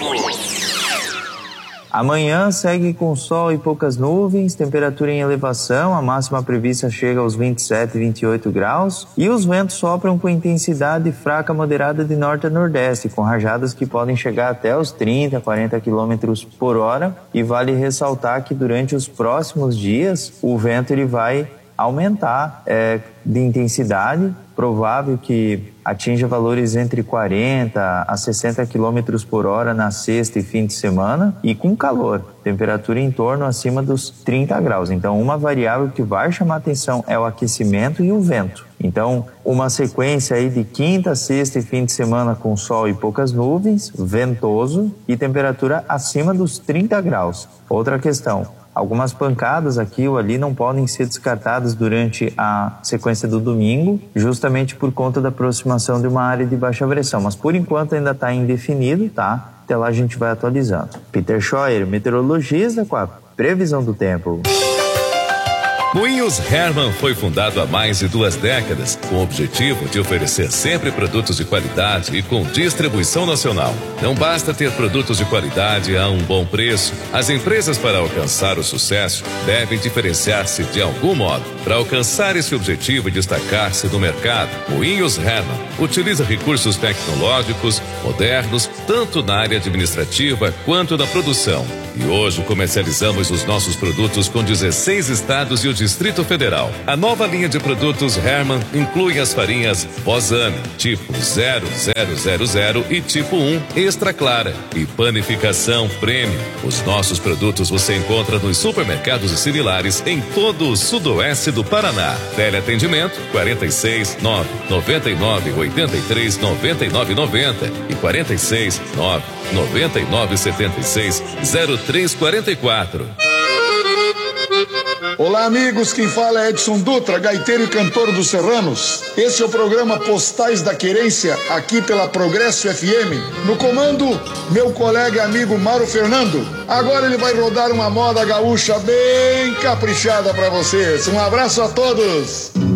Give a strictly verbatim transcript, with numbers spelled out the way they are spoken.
Amanhã segue com sol e poucas nuvens, temperatura em elevação, a máxima prevista chega aos vinte e sete, vinte e oito graus e os ventos sopram com intensidade fraca moderada de norte a nordeste, com rajadas que podem chegar até os trinta, quarenta quilômetros por hora, e vale ressaltar que durante os próximos dias o vento ele vai aumentar é, de intensidade, provável que atinja valores entre quarenta a sessenta quilômetros por hora na sexta e fim de semana e com calor, temperatura em torno acima dos trinta graus. Então, uma variável que vai chamar atenção é o aquecimento e o vento. Então, uma sequência aí de quinta, sexta e fim de semana com sol e poucas nuvens, ventoso e temperatura acima dos trinta graus. Outra questão: algumas pancadas aqui ou ali não podem ser descartadas durante a sequência do domingo, justamente por conta da aproximação de uma área de baixa pressão. Mas por enquanto ainda está indefinido, tá? Até lá a gente vai atualizando. Peter Scheuer, meteorologista, com a previsão do tempo. Moinhos Hermann foi fundado há mais de duas décadas, com o objetivo de oferecer sempre produtos de qualidade e com distribuição nacional. Não basta ter produtos de qualidade a um bom preço. As empresas, para alcançar o sucesso, devem diferenciar-se de algum modo. Para alcançar esse objetivo e destacar-se no mercado, Moinhos Hermann utiliza recursos tecnológicos modernos, tanto na área administrativa quanto na produção. E hoje comercializamos os nossos produtos com dezesseis estados e o Distrito Federal. A nova linha de produtos Hermann inclui as farinhas Bozane, tipo zero zero zero zero e tipo um Extra Clara e panificação Premium. Os nossos produtos você encontra nos supermercados e similares em todo o sudoeste do Paraná. Teleatendimento quarenta e seis, nove noventa e nove, oitenta e três, noventa e nove, noventa e quarenta e seis, nove noventa e nove, setenta e seis, zero três quarenta e quatro. Olá, amigos, quem fala é Edson Dutra, gaiteiro e cantor dos Serranos. Esse é o programa Postais da Querência, aqui pela Progresso F M. No comando, meu colega e amigo Mauro Fernando. Agora ele vai rodar uma moda gaúcha bem caprichada para vocês. Um abraço a todos.